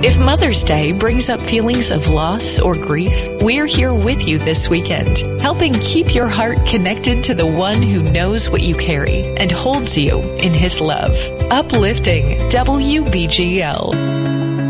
If Mother's Day brings up feelings of loss or grief, we're here with you this weekend, helping keep your heart connected to the one who knows what you carry and holds you in his love. Uplifting WBGL.